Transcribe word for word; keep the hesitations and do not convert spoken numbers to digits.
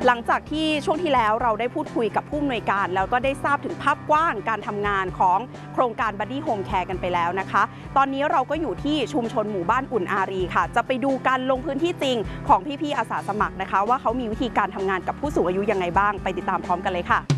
หลังจากที่ช่วงที่แล้วเราได้พูดคุยกับผู้อำนวยการแล้วก็ได้ทราบถึงภาพกว้างการทำงานของโครงการ Buddy Home Care กันไปแล้วนะคะตอนนี้เราก็อยู่ที่ชุมชนหมู่บ้านอุ่นอารีค่ะจะไปดูการลงพื้นที่จริงของพี่ๆอาสาสมัครนะคะว่าเขามีวิธีการทำงานกับผู้สูงอายุยังไงบ้างไปติดตามพร้อมกันเลยค่ะ